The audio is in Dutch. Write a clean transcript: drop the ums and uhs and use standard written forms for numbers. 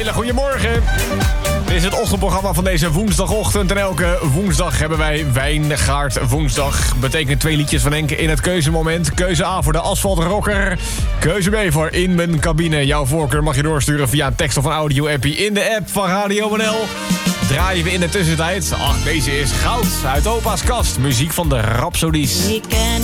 hele goede morgen. Dit is het ochtendprogramma van deze woensdagochtend. En elke woensdag hebben wij Wijngaard Woensdag. Betekent 2 liedjes van Henk in het keuzemoment. Keuze A voor de asfaltrocker. Keuze B voor In Mijn Cabine. Jouw voorkeur mag je doorsturen via een tekst of een audio-appie in de app van Radio NL. Draaien we in de tussentijd. Ach, deze is goud uit opa's kast. Muziek van de Rhapsodies. Ik ken